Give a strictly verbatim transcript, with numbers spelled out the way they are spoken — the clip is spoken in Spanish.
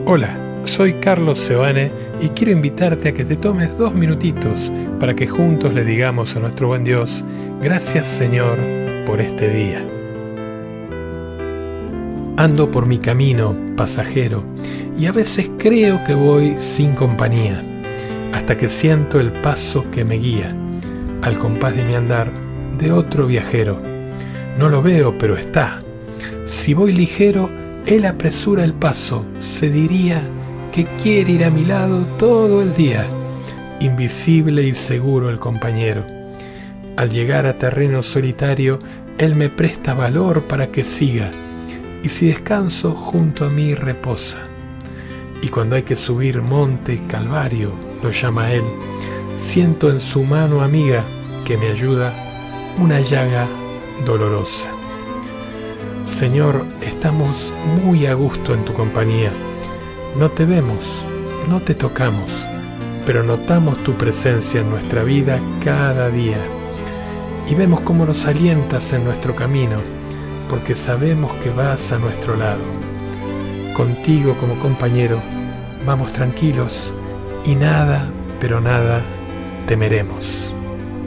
Hola, soy Carlos Seoane y quiero invitarte a que te tomes dos minutitos para que juntos le digamos a nuestro buen Dios: gracias, Señor, por este día. Ando por mi camino, pasajero, y a veces creo que voy sin compañía, hasta que siento el paso que me guía, al compás de mi andar, de otro viajero. No lo veo, pero está. Si voy ligero, él apresura el paso, se diría que quiere ir a mi lado todo el día. Invisible y seguro el compañero. Al llegar a terreno solitario, él me presta valor para que siga, y si descanso, junto a mí reposa. Y cuando hay que subir monte Calvario, lo llama él, siento en su mano amiga que me ayuda una llaga dolorosa. Señor, estamos muy a gusto en tu compañía. No te vemos, no te tocamos, pero notamos tu presencia en nuestra vida cada día. Y vemos cómo nos alientas en nuestro camino, porque sabemos que vas a nuestro lado. Contigo como compañero, vamos tranquilos y nada, pero nada, temeremos.